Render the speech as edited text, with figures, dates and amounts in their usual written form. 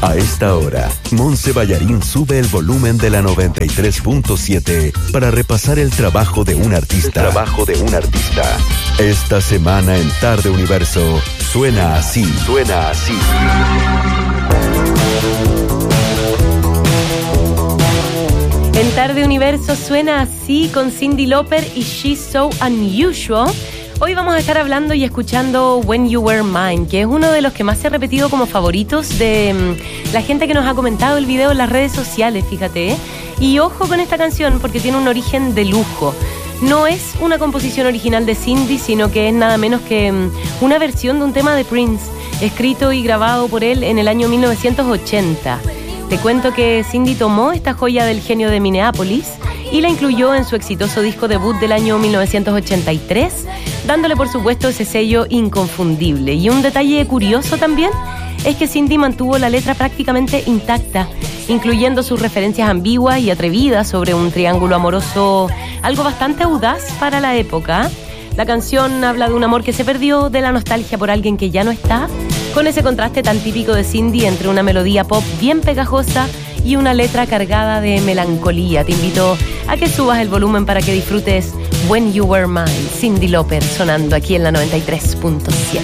A esta hora, Monse Ballarín sube el volumen de la 93.7 para repasar el trabajo de un artista. Esta semana en Tarde Universo, suena así. En Tarde Universo suena así con Cyndi Lauper y She's So Unusual. Hoy vamos a estar hablando y escuchando When You Were Mine, que es uno de los que más se ha repetido como favoritos de la gente que nos ha comentado el video en las redes sociales, fíjate. Y ojo con esta canción porque tiene un origen de lujo. No es una composición original de Cyndi, sino que es nada menos que una versión de un tema de Prince, escrito y grabado por él en el año 1980. Te cuento que Cyndi tomó esta joya del genio de Minneapolis y la incluyó en su exitoso disco debut del año 1983, dándole por supuesto ese sello inconfundible. Y un detalle curioso también es que Cyndi mantuvo la letra prácticamente intacta, incluyendo sus referencias ambiguas y atrevidas sobre un triángulo amoroso, algo bastante audaz para la época. La canción habla de un amor que se perdió, de la nostalgia por alguien que ya no está, con ese contraste tan típico de Cyndi entre una melodía pop bien pegajosa y una letra cargada de melancolía. Te invito a que subas el volumen para que disfrutes When You Were Mine, Cyndi Lauper, sonando aquí en la 93.7.